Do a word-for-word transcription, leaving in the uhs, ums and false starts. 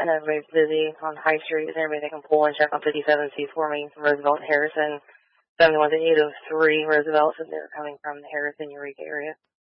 I know everybody's busy on High Street. Is there anybody that can pull and check on fifty-seven C for me from Roosevelt and Harrison? seventy-one to eight oh three Roosevelt, so they're coming from the Harrison, Eureka area.